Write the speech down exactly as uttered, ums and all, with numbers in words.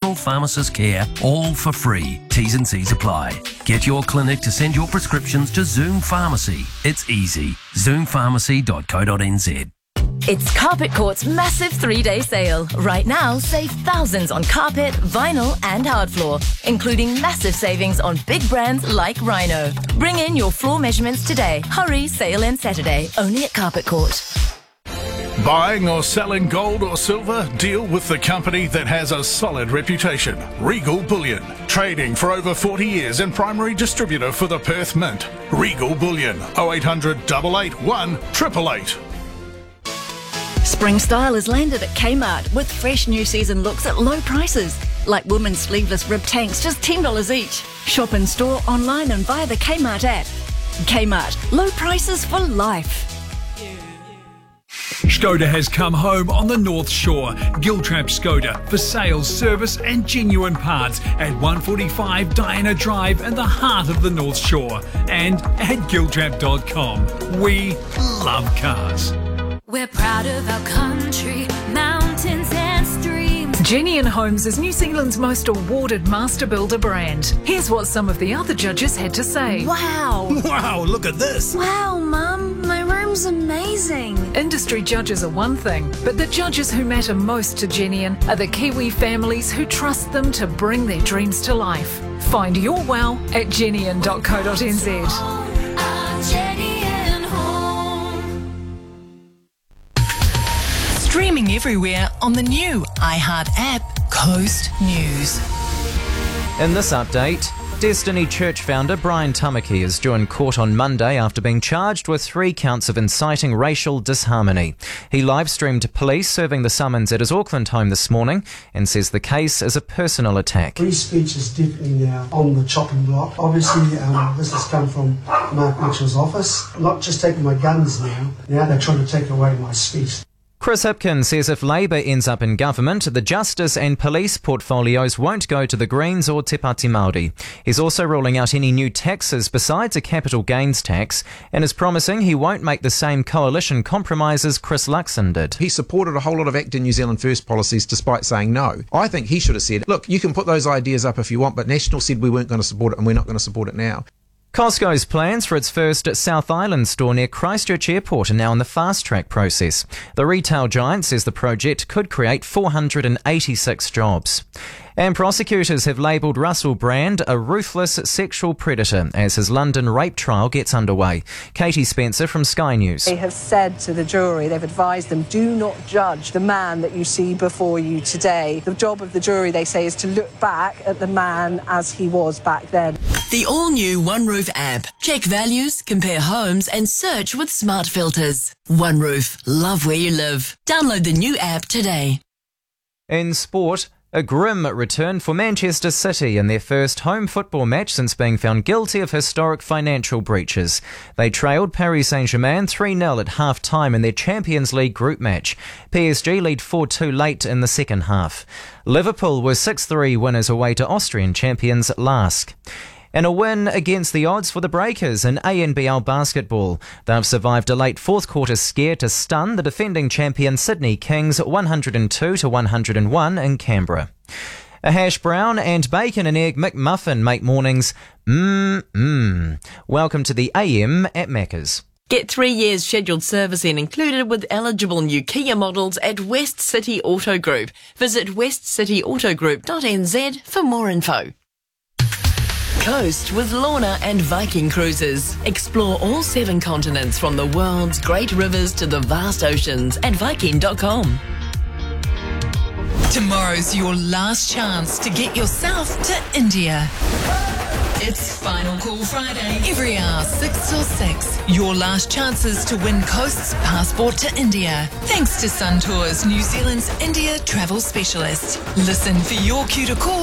personal pharmacist care, all for free. T's and C's apply. Get your clinic to send your prescriptions to Zoom Pharmacy. It's easy. zoom pharmacy dot co dot n z. It's Carpet Court's massive three-day sale. Right now, save thousands on carpet, vinyl and hard floor, including massive savings on big brands like Rhino. Bring in your floor measurements today. Hurry, sale ends Saturday, only at Carpet Court. Buying or selling gold or silver? Deal with the company that has a solid reputation. Regal Bullion. Trading for over forty years and primary distributor for the Perth Mint. Regal Bullion. oh eight hundred, eight eight one, eight eight eight. Spring style has landed at Kmart with fresh new season looks at low prices. Like women's sleeveless rib tanks, just ten dollars each. Shop in store, online and via the Kmart app. Kmart, low prices for life. Skoda has come home on the North Shore. Giltrap Skoda for sales, service and genuine parts at one forty-five Diana Drive in the heart of the North Shore. And at giltrap dot com. We love cars. We're proud of our country, mountains and streams. Genian Homes is New Zealand's most awarded master builder brand. Here's what some of the other judges had to say. Wow! Wow, look at this! Wow, Mum, my room's amazing. Industry judges are one thing, but the judges who matter most to Genian are the Kiwi families who trust them to bring their dreams to life. Find your wow at genian dot co dot n z. Streaming everywhere on the new iHeart app, Coast News. In this update, Destiny Church founder Brian Tamaki is due in court on Monday after being charged with three counts of inciting racial disharmony. He live-streamed police serving the summons at his Auckland home this morning and says the case is a personal attack. Free speech is definitely now on the chopping block. Obviously, um, this has come from Mark Mitchell's office. Not just taking my guns now, now they're trying to take away my speech. Chris Hipkins says if Labour ends up in government, the justice and police portfolios won't go to the Greens or Te Pāti Māori. He's also ruling out any new taxes besides a capital gains tax and is promising he won't make the same coalition compromises Chris Luxon did. He supported a whole lot of ACT and New Zealand First policies despite saying no. I think he should have said, look, you can put those ideas up if you want, but National said we weren't going to support it and we're not going to support it now. Costco's plans for its first South Island store near Christchurch Airport are now in the fast-track process. The retail giant says the project could create four hundred eighty-six jobs. And prosecutors have labelled Russell Brand a ruthless sexual predator as his London rape trial gets underway. Katie Spencer from Sky News. They have said to the jury, they've advised them, do not judge the man that you see before you today. The job of the jury, they say, is to look back at the man as he was back then. The all-new One Roof app. Check values, compare homes and search with smart filters. One Roof. Love where you live. Download the new app today. In sport, a grim return for Manchester City in their first home football match since being found guilty of historic financial breaches. They trailed Paris Saint-Germain three nil at half-time in their Champions League group match. P S G lead four two late in the second half. Liverpool were six three winners away to Austrian champions Lask. And a win against the odds for the Breakers in A N B L basketball. They've survived a late fourth quarter scare to stun the defending champion Sydney Kings one hundred two to one hundred one in Canberra. A hash brown and bacon and egg McMuffin make mornings mmm-mmm. Welcome to the A M at Macca's. Get three years scheduled servicing included with eligible new Kia models at West City Auto Group. Visit west city auto group dot n z for more info. Coast with Lorna and Viking Cruises. Explore all seven continents from the world's great rivers to the vast oceans at viking dot com. Tomorrow's your last chance to get yourself to India. It's Final Call Friday. Every hour, six till six. Your last chances to win Coast's passport to India. Thanks to Sun Tours, New Zealand's India travel specialist. Listen for your cue to call